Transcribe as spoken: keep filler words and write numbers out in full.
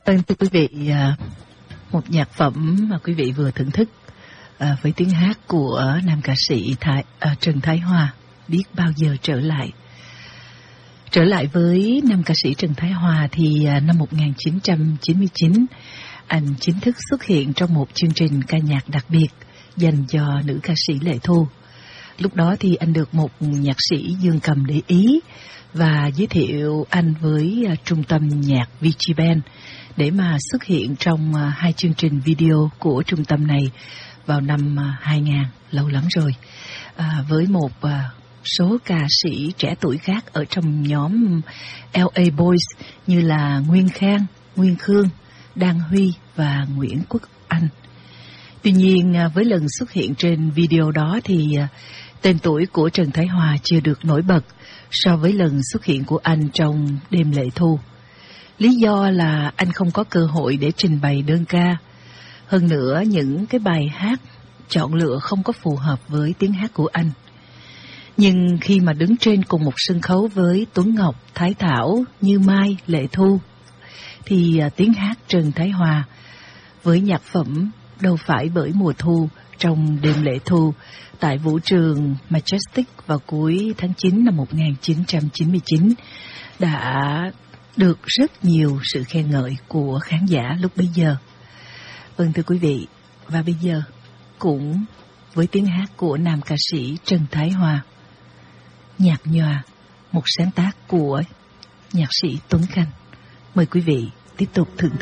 Vâng, thưa quý vị, một nhạc phẩm mà quý vị vừa thưởng thức với tiếng hát của nam ca sĩ Thái, à, Trần Thái Hòa, Biết Bao Giờ Trở Lại. Trở lại với nam ca sĩ Trần Thái Hòa thì năm một nghìn chín trăm chín mươi chín, anh chính thức xuất hiện trong một chương trình ca nhạc đặc biệt dành cho nữ ca sĩ Lệ Thu. Lúc đó thì anh được một nhạc sĩ dương cầm để ý và giới thiệu anh với uh, trung tâm nhạc Vigiban để mà xuất hiện trong uh, hai chương trình video của trung tâm này vào năm uh, hai nghìn, lâu lắm rồi, uh, với một uh, số ca sĩ trẻ tuổi khác ở trong nhóm lờ a Boys như là Nguyên Khang, Nguyên Khương, Đan Huy và Nguyễn Quốc Anh. Tuy nhiên uh, với lần xuất hiện trên video đó thì uh, tên tuổi của Trần Thái Hòa chưa được nổi bật so với lần xuất hiện của anh trong Đêm Lệ Thu. Lý do là anh không có cơ hội để trình bày đơn ca. Hơn nữa, những cái bài hát chọn lựa không có phù hợp với tiếng hát của anh. Nhưng khi mà đứng trên cùng một sân khấu với Tuấn Ngọc, Thái Thảo, Như Mai, Lệ Thu, thì tiếng hát Trần Thái Hòa với nhạc phẩm Đâu Phải Bởi Mùa Thu trong Đêm Lệ Thu tại vũ trường Majestic vào cuối tháng chín năm một nghìn chín trăm chín mươi chín đã được rất nhiều sự khen ngợi của khán giả lúc bấy giờ. Vâng, thưa quý vị, và bây giờ cũng với tiếng hát của nam ca sĩ Trần Thái Hòa, Nhạc Nhòa, một sáng tác của nhạc sĩ Tuấn Khanh. Mời quý vị tiếp tục thưởng thức.